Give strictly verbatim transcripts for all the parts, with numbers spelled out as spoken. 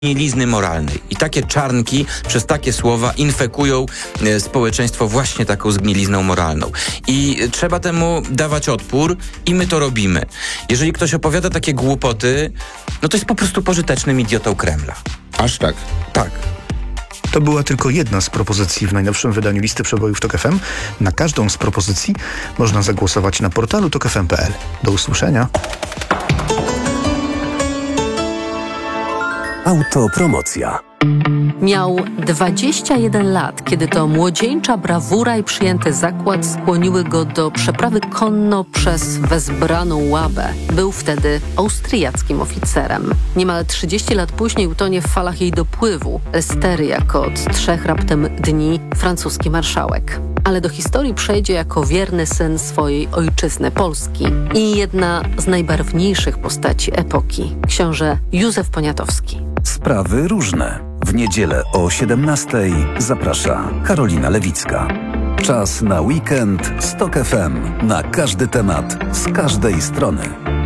zgnilizny moralnej. I takie czarnki przez takie słowa infekują e, społeczeństwo właśnie taką zgnilizną moralną. I e, trzeba temu dawać odpór i my to robimy. Jeżeli ktoś opowiada takie głupoty, no to jest po prostu pożytecznym idiotą Kremla. Aż tak? Tak. To była tylko jedna z propozycji w najnowszym wydaniu listy przebojów Tok F M. Na każdą z propozycji można zagłosować na portalu tok f m kropka p l. Do usłyszenia. Autopromocja. Miał dwadzieścia jeden lat, kiedy to młodzieńcza brawura i przyjęty zakład skłoniły go do przeprawy konno przez wezbraną Łabę. Był wtedy austriackim oficerem. Niemal trzydzieści lat później utonie w falach jej dopływu. Estery jako od trzech raptem dni francuski marszałek. Ale do historii przejdzie jako wierny syn swojej ojczyzny Polski i jedna z najbarwniejszych postaci epoki, książę Józef Poniatowski. Sprawy różne. W niedzielę o siedemnastej zaprasza Karolina Lewicka. Czas na weekend z Tok F M. Na każdy temat, z każdej strony.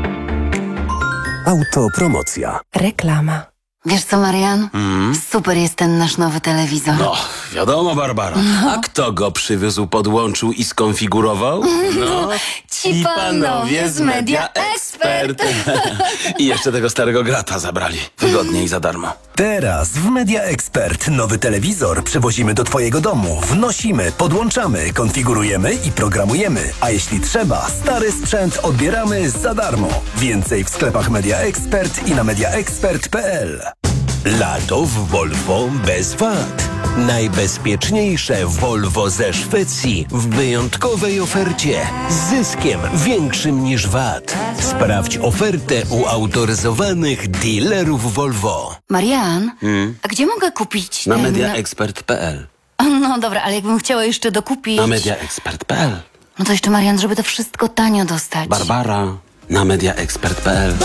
Autopromocja. Reklama. Wiesz co, Marian? Mm. Super jest ten nasz nowy telewizor. No, wiadomo, Barbara. No. A kto go przywiózł, podłączył i skonfigurował? No, ci panowie z Media Expert. I jeszcze tego starego grata zabrali. Wygodnie i za darmo. Teraz w Media Expert nowy telewizor przywozimy do twojego domu. Wnosimy, podłączamy, konfigurujemy i programujemy. A jeśli trzeba, stary sprzęt odbieramy za darmo. Więcej w sklepach Media Expert i na media expert kropka p l. Lato w Volvo bez V A T. Najbezpieczniejsze Volvo ze Szwecji w wyjątkowej ofercie z zyskiem większym niż V A T. Sprawdź ofertę u autoryzowanych dealerów Volvo. Marian, Hmm? a gdzie mogę kupić Na ten... media expert kropka p l. No dobra, ale jakbym chciała jeszcze dokupić... Na media expert kropka p l. No to jeszcze, Marian, żeby to wszystko tanio dostać. Barbara, na media expert kropka p l.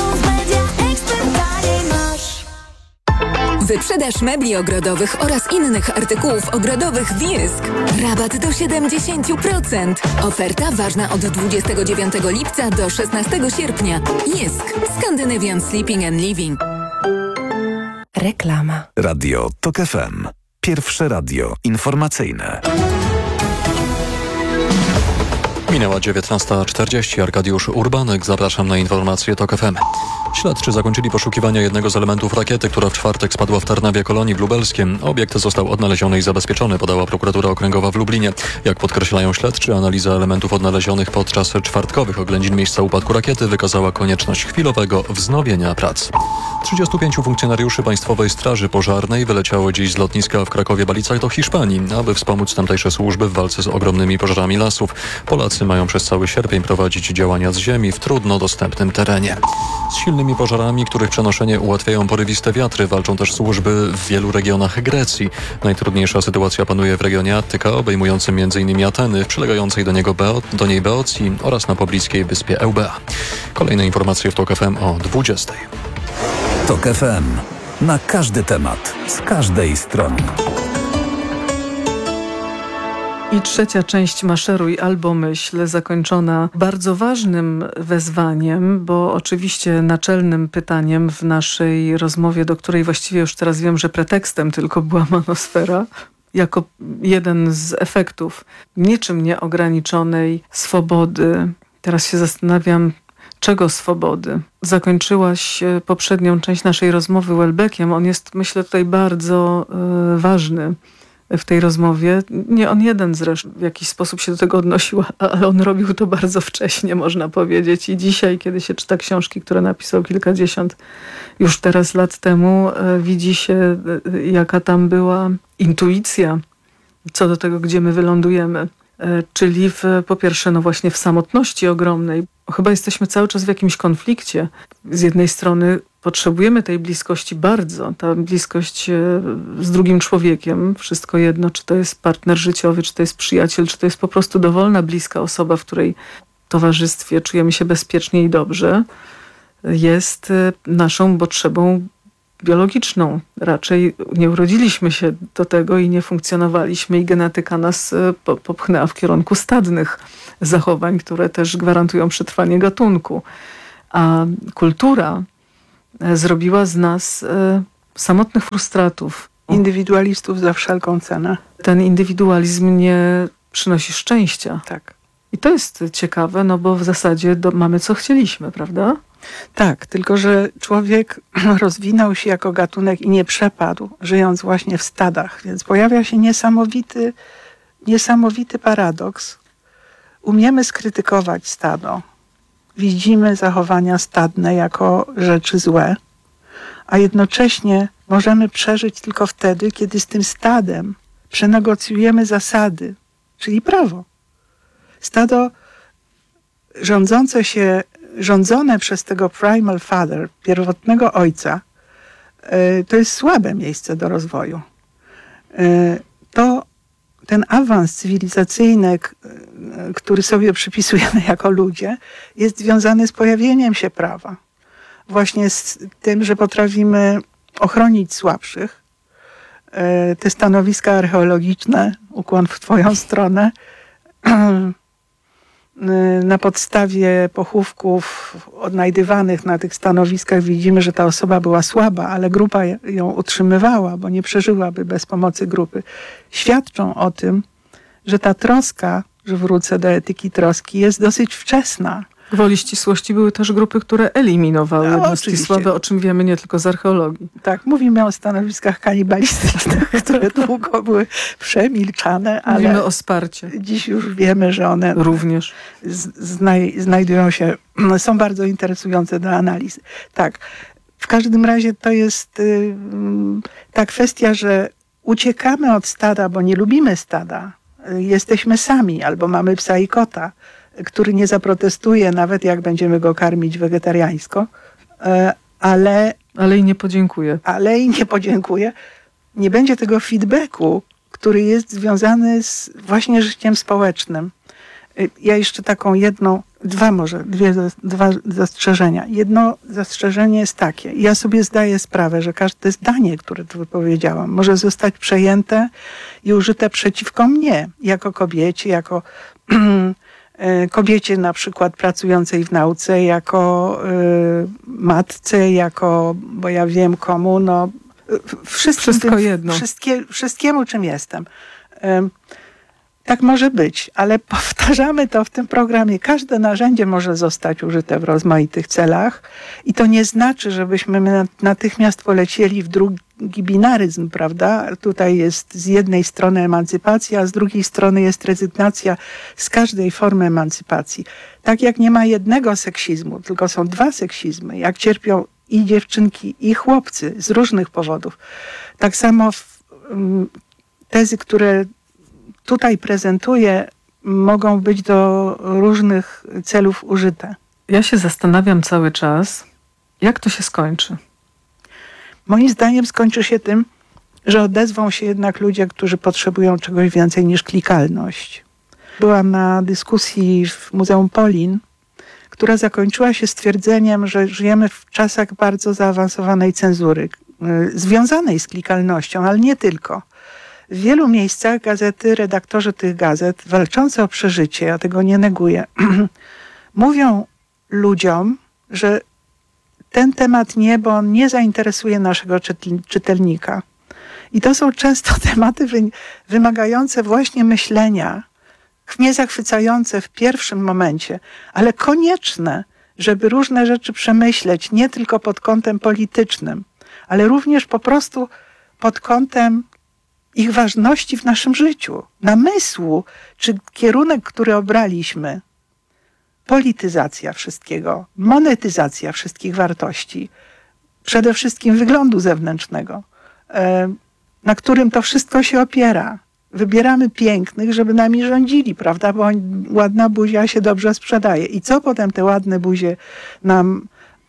Wyprzedaż mebli ogrodowych oraz innych artykułów ogrodowych w Jysk. Rabat do siedemdziesiąt procent. Oferta ważna od dwudziestego dziewiątego lipca do szesnastego sierpnia. Jysk. Scandinavian Sleeping and Living. Reklama. Radio Tok F M. Pierwsze radio informacyjne. Minęła dziewiętnasta czterdzieści. Arkadiusz Urbanek. Zapraszam na informacje Tok F M. Śledczy zakończyli poszukiwania jednego z elementów rakiety, która w czwartek spadła w Tarnawie Kolonii w Lubelskiem. Obiekt został odnaleziony i zabezpieczony, podała prokuratura okręgowa w Lublinie. Jak podkreślają śledczy, analiza elementów odnalezionych podczas czwartkowych oględzin miejsca upadku rakiety wykazała konieczność chwilowego wznowienia prac. trzydziestu pięciu funkcjonariuszy Państwowej Straży Pożarnej wyleciało dziś z lotniska w Krakowie-Balicach do Hiszpanii, aby wspomóc tamtejsze służby w walce z ogromnymi pożarami lasów. Polacy mają przez cały sierpień prowadzić działania z ziemi w trudno dostępnym terenie. Z silnymi pożarami, których przenoszenie ułatwiają porywiste wiatry, walczą też służby w wielu regionach Grecji. Najtrudniejsza sytuacja panuje w regionie Attyka, obejmującym m.in. Ateny, w przylegającej do, niego Beo, do niej Beocji oraz na pobliskiej wyspie Eubea. Kolejne informacje w Tok F M o dwudziestej. Tok F M. Na każdy temat, z każdej strony. I trzecia część Maszeruj albo myśl, zakończona bardzo ważnym wezwaniem, bo oczywiście naczelnym pytaniem w naszej rozmowie, do której właściwie już teraz wiem, że pretekstem tylko była manosfera, jako jeden z efektów niczym nieograniczonej swobody. Teraz się zastanawiam, czego swobody? Zakończyłaś poprzednią część naszej rozmowy Welbeckiem. On jest, myślę, tutaj bardzo y, ważny w tej rozmowie. Nie on jeden zresztą w jakiś sposób się do tego odnosił, ale on robił to bardzo wcześnie, można powiedzieć. I dzisiaj, kiedy się czyta książki, które napisał kilkadziesiąt już teraz lat temu, widzi się, jaka tam była intuicja co do tego, gdzie my wylądujemy. Czyli w, po pierwsze, no właśnie w samotności ogromnej. Chyba jesteśmy cały czas w jakimś konflikcie. Z jednej strony potrzebujemy tej bliskości bardzo. Ta bliskość z drugim człowiekiem, wszystko jedno, czy to jest partner życiowy, czy to jest przyjaciel, czy to jest po prostu dowolna, bliska osoba, w której towarzystwie czujemy się bezpiecznie i dobrze, jest naszą potrzebą biologiczną. Raczej nie urodziliśmy się do tego i nie funkcjonowaliśmy i genetyka nas popchnęła w kierunku stadnych zachowań, które też gwarantują przetrwanie gatunku. A kultura zrobiła z nas samotnych frustratów. Indywidualistów za wszelką cenę. Ten indywidualizm nie przynosi szczęścia. Tak. I to jest ciekawe, no bo w zasadzie do, mamy co chcieliśmy, prawda? Tak, tylko że człowiek rozwinął się jako gatunek i nie przepadł, żyjąc właśnie w stadach. Więc pojawia się niesamowity, niesamowity paradoks. Umiemy skrytykować stado. Widzimy zachowania stadne jako rzeczy złe, a jednocześnie możemy przeżyć tylko wtedy, kiedy z tym stadem przenegocjujemy zasady, czyli prawo. Stado rządzące się, rządzone przez tego primal father, pierwotnego ojca, to jest słabe miejsce do rozwoju. To ten awans cywilizacyjny, który sobie przypisujemy jako ludzie, jest związany z pojawieniem się prawa. Właśnie z tym, że potrafimy ochronić słabszych. Te stanowiska archeologiczne, ukłon w twoją stronę, na podstawie pochówków odnajdywanych na tych stanowiskach widzimy, że ta osoba była słaba, ale grupa ją utrzymywała, bo nie przeżyłaby bez pomocy grupy. Świadczą o tym, że ta troska, że wrócę do etyki troski, jest dosyć wczesna. Gwoli ścisłości były też grupy, które eliminowały No, jednostki oczywiście. słabe, o czym wiemy nie tylko z archeologii. Tak, mówimy o stanowiskach kanibalistycznych, które długo były przemilczane, ale mówimy o Sparcie. Dziś już wiemy, że one również znaj znajdują się, są bardzo interesujące do analizy. Tak, w każdym razie to jest y, ta kwestia, że uciekamy od stada, bo nie lubimy stada. Y, jesteśmy sami albo mamy psa i kota, który nie zaprotestuje, nawet jak będziemy go karmić wegetariańsko, ale... Ale i nie podziękuję. Ale i nie podziękuję. Nie będzie tego feedbacku, który jest związany z właśnie życiem społecznym. Ja jeszcze taką jedną, dwa może, dwie, dwa zastrzeżenia. Jedno zastrzeżenie jest takie. Ja sobie zdaję sprawę, że każde zdanie, które tu wypowiedziałam, może zostać przejęte i użyte przeciwko mnie, jako kobiecie, jako... kobiecie na przykład pracującej w nauce, jako y, matce, jako, bo ja wiem komu, no wszystkim, wszystko jedno. Wszystkie, wszystkiemu, czym jestem. Y, tak może być, ale powtarzamy to w tym programie. Każde narzędzie może zostać użyte w rozmaitych celach i to nie znaczy, żebyśmy natychmiast polecieli w drugi binaryzm, prawda? Tutaj jest z jednej strony emancypacja, a z drugiej strony jest rezygnacja z każdej formy emancypacji. Tak jak nie ma jednego seksizmu, tylko są dwa seksizmy, jak cierpią i dziewczynki, i chłopcy z różnych powodów. Tak samo w, um, tezy, które tutaj prezentuję, mogą być do różnych celów użyte. Ja się zastanawiam cały czas, jak to się skończy. Moim zdaniem skończy się tym, że odezwą się jednak ludzie, którzy potrzebują czegoś więcej niż klikalność. Byłam na dyskusji w Muzeum Polin, która zakończyła się stwierdzeniem, że żyjemy w czasach bardzo zaawansowanej cenzury, związanej z klikalnością, ale nie tylko. W wielu miejscach gazety, redaktorzy tych gazet, walczący o przeżycie, ja tego nie neguję, mówią ludziom, że ten temat nie, bo on nie zainteresuje naszego czytelnika. I to są często tematy wy, wymagające właśnie myślenia, mnie zachwycające w pierwszym momencie, ale konieczne, żeby różne rzeczy przemyśleć, nie tylko pod kątem politycznym, ale również po prostu pod kątem ich ważności w naszym życiu, namysłu, czy kierunek, który obraliśmy, polityzacja wszystkiego, monetyzacja wszystkich wartości, przede wszystkim wyglądu zewnętrznego, na którym to wszystko się opiera. Wybieramy pięknych, żeby nami rządzili, prawda? Bo ładna buzia się dobrze sprzedaje. I co potem te ładne buzie nam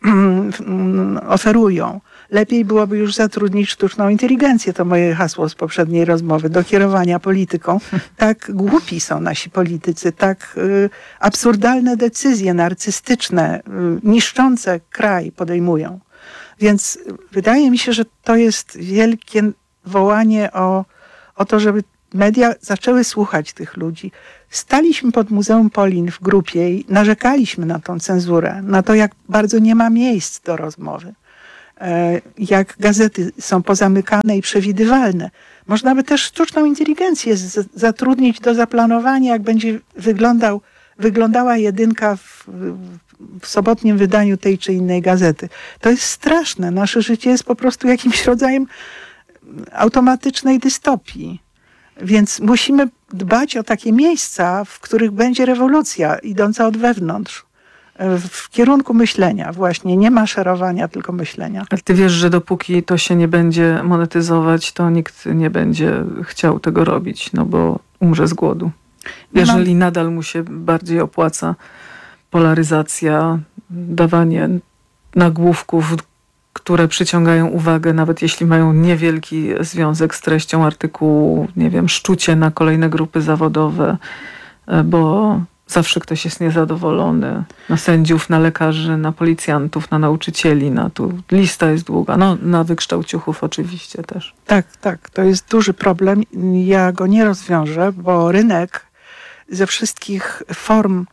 oferują? Lepiej byłoby już zatrudnić sztuczną inteligencję, to moje hasło z poprzedniej rozmowy, do kierowania polityką. Tak głupi są nasi politycy, tak y, absurdalne decyzje narcystyczne, y, niszczące kraj podejmują. Więc wydaje mi się, że to jest wielkie wołanie o, o to, żeby media zaczęły słuchać tych ludzi. Staliśmy pod Muzeum Polin w grupie i narzekaliśmy na tą cenzurę, na to, jak bardzo nie ma miejsc do rozmowy. jak gazety są pozamykane i przewidywalne. Można by też sztuczną inteligencję z- zatrudnić do zaplanowania, jak będzie wyglądał, wyglądała jedynka w, w sobotnim wydaniu tej czy innej gazety. To jest straszne. Nasze życie jest po prostu jakimś rodzajem automatycznej dystopii. Więc musimy dbać o takie miejsca, w których będzie rewolucja idąca od wewnątrz. W kierunku myślenia właśnie, nie maszerowania, tylko myślenia. Ale ty wiesz, że dopóki to się nie będzie monetyzować, to nikt nie będzie chciał tego robić, no bo umrze z głodu. Jeżeli nadal mu się bardziej opłaca polaryzacja, dawanie nagłówków, które przyciągają uwagę, nawet jeśli mają niewielki związek z treścią artykułu, nie wiem, szczucie na kolejne grupy zawodowe, bo zawsze ktoś jest niezadowolony. Na sędziów, na lekarzy, na policjantów, na nauczycieli, na tu lista jest długa. No, na wykształciuchów oczywiście też. Tak, tak. To jest duży problem. Ja go nie rozwiążę, bo rynek ze wszystkich form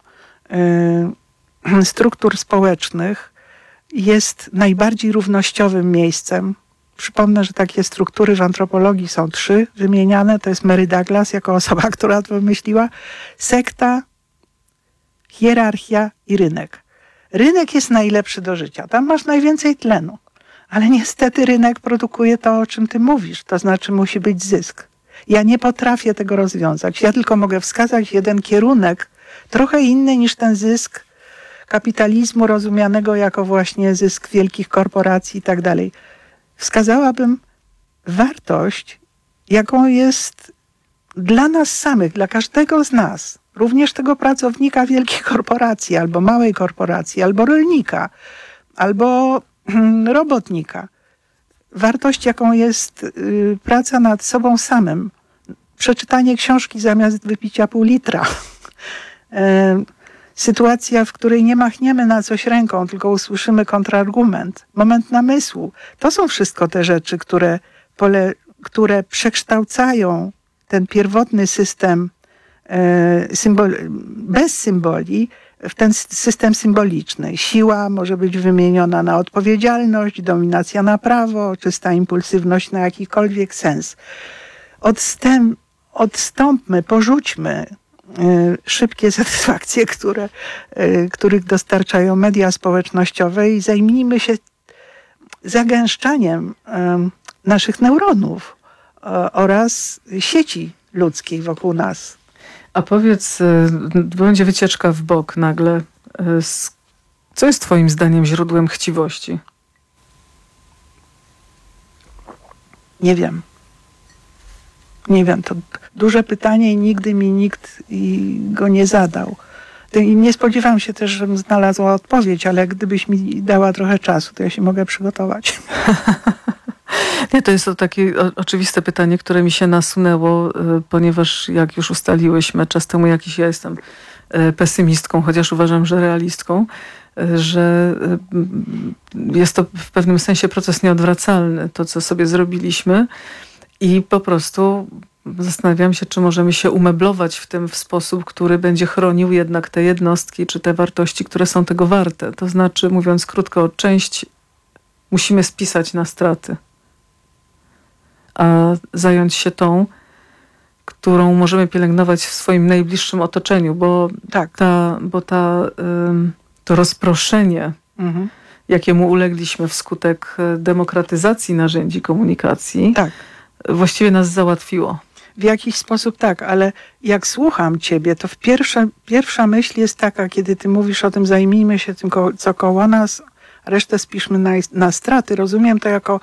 y, struktur społecznych jest najbardziej równościowym miejscem. Przypomnę, że takie struktury w antropologii są trzy wymieniane. To jest Mary Douglas jako osoba, która to wymyśliła. Sekta, hierarchia i rynek. Rynek jest najlepszy do życia. Tam masz najwięcej tlenu. Ale niestety rynek produkuje to, o czym ty mówisz. To znaczy musi być zysk. Ja nie potrafię tego rozwiązać. Ja tylko mogę wskazać jeden kierunek, trochę inny niż ten zysk kapitalizmu rozumianego jako właśnie zysk wielkich korporacji i tak dalej. Wskazałabym wartość, jaką jest dla nas samych, dla każdego z nas, również tego pracownika wielkiej korporacji, albo małej korporacji, albo rolnika, albo robotnika. Wartość, jaką jest y, praca nad sobą samym. Przeczytanie książki zamiast wypicia pół litra. y, sytuacja, w której nie machniemy na coś ręką, tylko usłyszymy kontrargument. Moment namysłu. To są wszystko te rzeczy, które, pole, które przekształcają ten pierwotny system y, symbol, bez symboli w ten system symboliczny. Siła może być wymieniona na odpowiedzialność, dominacja na prawo, czysta impulsywność na jakikolwiek sens. Odstęp, odstąpmy, porzućmy y, szybkie satysfakcje, które, y, których dostarczają media społecznościowe i zajmijmy się zagęszczaniem y, naszych neuronów y, oraz sieci ludzkiej wokół nas. A powiedz, będzie wycieczka w bok nagle. Co jest twoim zdaniem źródłem chciwości? Nie wiem. Nie wiem, to duże pytanie i nigdy mi nikt go nie zadał. I nie spodziewam się też, żebym znalazła odpowiedź, ale gdybyś mi dała trochę czasu, to ja się mogę przygotować. Nie, to jest to takie o, oczywiste pytanie, które mi się nasunęło, y, ponieważ jak już ustaliłyśmy czas temu, jakiś ja jestem y, pesymistką, chociaż uważam, że realistką, y, że y, jest to w pewnym sensie proces nieodwracalny, to co sobie zrobiliśmy i po prostu zastanawiam się, czy możemy się umeblować w tym w sposób, który będzie chronił jednak te jednostki, czy te wartości, które są tego warte. To znaczy, mówiąc krótko, część musimy spisać na straty, a zająć się tą, którą możemy pielęgnować w swoim najbliższym otoczeniu, bo, tak. ta, bo ta, to rozproszenie, mhm. jakiemu ulegliśmy wskutek demokratyzacji narzędzi komunikacji, tak. właściwie nas załatwiło. W jakiś sposób tak, ale jak słucham ciebie, to w pierwsza, pierwsza myśl jest taka, kiedy ty mówisz o tym, zajmijmy się tym, co koło nas, resztę spiszmy na, na straty. Rozumiem to jako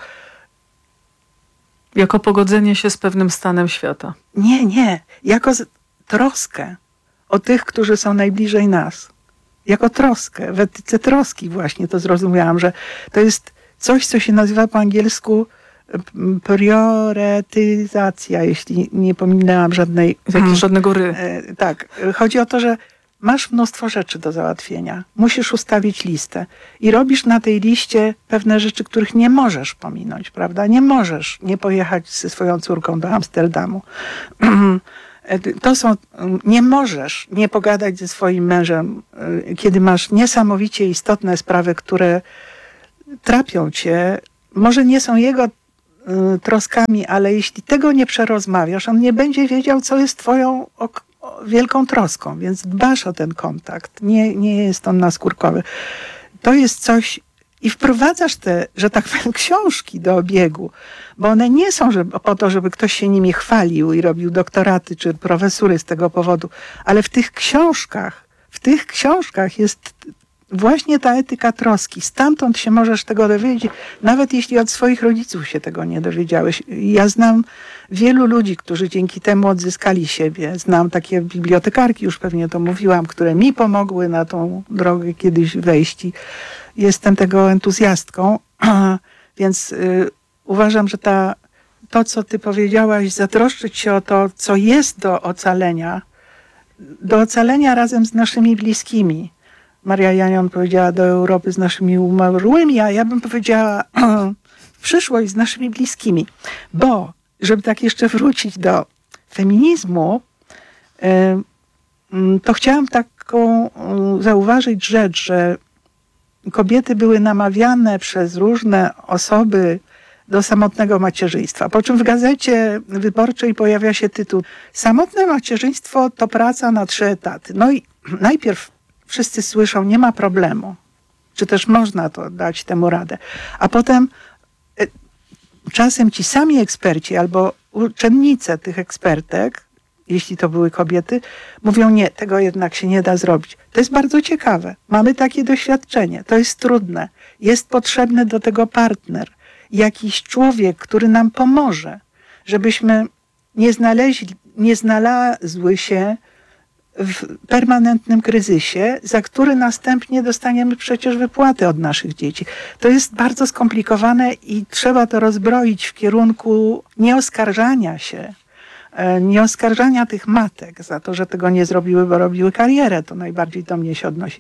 Jako pogodzenie się z pewnym stanem świata. Nie, nie. Jako z, troskę o tych, którzy są najbliżej nas. Jako troskę. W etyce troski właśnie to zrozumiałam, że to jest coś, co się nazywa po angielsku priorytetyzacja, jeśli nie pominęłam żadnej... Hmm. Żadnego ry. E, tak. Chodzi o to, że masz mnóstwo rzeczy do załatwienia. Musisz ustawić listę. I robisz na tej liście pewne rzeczy, których nie możesz pominąć, prawda? Nie możesz nie pojechać ze swoją córką do Amsterdamu. To są... Nie możesz nie pogadać ze swoim mężem, kiedy masz niesamowicie istotne sprawy, które trapią cię może nie są jego y, troskami, ale jeśli tego nie przerozmawiasz, on nie będzie wiedział, co jest twoją ok- wielką troską, więc dbasz o ten kontakt. Nie, nie jest on naskórkowy. To jest coś i wprowadzasz te, że tak powiem, książki do obiegu, bo one nie są żeby, po to, żeby ktoś się nimi chwalił i robił doktoraty czy profesury z tego powodu, ale w tych książkach, w tych książkach jest właśnie ta etyka troski. Stamtąd się możesz tego dowiedzieć, nawet jeśli od swoich rodziców się tego nie dowiedziałeś. Ja znam wielu ludzi, którzy dzięki temu odzyskali siebie. Znam takie bibliotekarki, już pewnie to mówiłam, które mi pomogły na tą drogę kiedyś wejść i jestem tego entuzjastką, więc y, uważam, że ta, to, co ty powiedziałaś, zatroszczyć się o to, co jest do ocalenia, do ocalenia razem z naszymi bliskimi. Maria Janion powiedziała do Europy z naszymi umarłymi, a ja bym powiedziała w przyszłość z naszymi bliskimi. Bo, żeby tak jeszcze wrócić do feminizmu, to chciałam taką zauważyć rzecz, że kobiety były namawiane przez różne osoby do samotnego macierzyństwa. Po czym w Gazecie Wyborczej pojawia się tytuł Samotne macierzyństwo to praca na trzy etaty. No i najpierw wszyscy słyszą, nie ma problemu. Czy też można to dać temu radę. A potem y, czasem ci sami eksperci albo uczennice tych ekspertek, jeśli to były kobiety, mówią nie, tego jednak się nie da zrobić. To jest bardzo ciekawe. Mamy takie doświadczenie. To jest trudne. Jest potrzebny do tego partner. Jakiś człowiek, który nam pomoże, żebyśmy nie znaleźli, nie znalazły się w permanentnym kryzysie, za który następnie dostaniemy przecież wypłaty od naszych dzieci. To jest bardzo skomplikowane i trzeba to rozbroić w kierunku nieoskarżania się, nie oskarżania tych matek za to, że tego nie zrobiły, bo robiły karierę. To najbardziej do mnie się odnosi.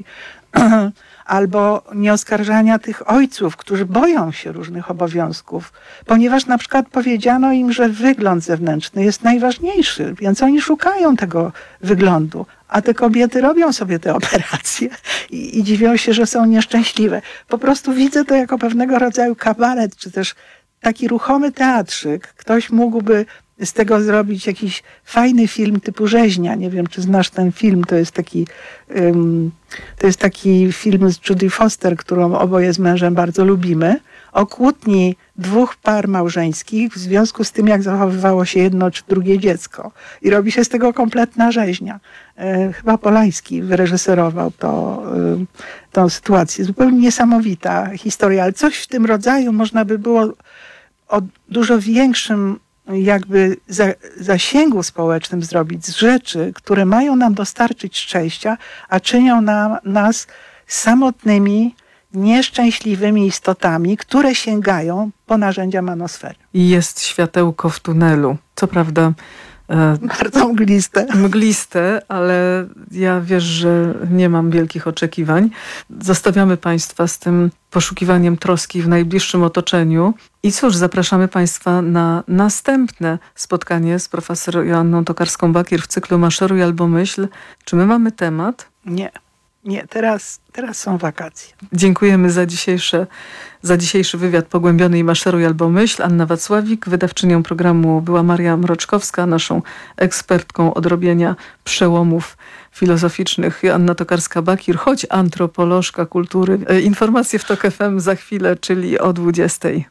Albo nie oskarżania tych ojców, którzy boją się różnych obowiązków, ponieważ na przykład powiedziano im, że wygląd zewnętrzny jest najważniejszy, więc oni szukają tego wyglądu, a te kobiety robią sobie te operacje i, i dziwią się, że są nieszczęśliwe. Po prostu widzę to jako pewnego rodzaju kabaret, czy też taki ruchomy teatrzyk. Ktoś mógłby z tego zrobić jakiś fajny film typu Rzeźnia. Nie wiem, czy znasz ten film. To jest taki, um, to jest taki film z Judy Foster, którą oboje z mężem bardzo lubimy, o kłótni dwóch par małżeńskich w związku z tym, jak zachowywało się jedno czy drugie dziecko. I robi się z tego kompletna rzeźnia. E, chyba Polański wyreżyserował to, e, tą sytuację. Zupełnie niesamowita historia, ale coś w tym rodzaju można by było o dużo większym jakby za, zasięgu społecznym zrobić z rzeczy, które mają nam dostarczyć szczęścia, a czynią nam, nas samotnymi, nieszczęśliwymi istotami, które sięgają po narzędzia manosfery. I jest światełko w tunelu. Co prawda e, bardzo mgliste. Mgliste, ale ja wiesz, że nie mam wielkich oczekiwań. Zostawiamy Państwa z tym poszukiwaniem troski w najbliższym otoczeniu. I cóż, zapraszamy Państwa na następne spotkanie z profesor Joanną Tokarską-Bakier w cyklu Maszeruj albo myśl. Czy my mamy temat? Nie. Nie, teraz, teraz są wakacje. Dziękujemy za, dzisiejsze, za dzisiejszy wywiad pogłębiony i Maszeruj albo myśl. Anna Wacławik, wydawczynią programu była Maria Mroczkowska, naszą ekspertką od robienia przełomów filozoficznych Joanna Tokarska-Bakier, choć antropolożka kultury. Informacje w Tok F M za chwilę, czyli o dwudziestej.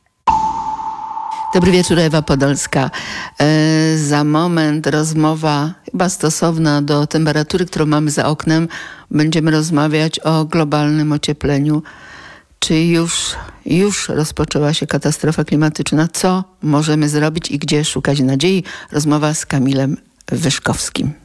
Dobry wieczór, Ewa Podolska. E, za moment rozmowa chyba stosowna do temperatury, którą mamy za oknem. Będziemy rozmawiać o globalnym ociepleniu. Czy już, już rozpoczęła się katastrofa klimatyczna? Co możemy zrobić i gdzie szukać nadziei? Rozmowa z Kamilem Wyszkowskim.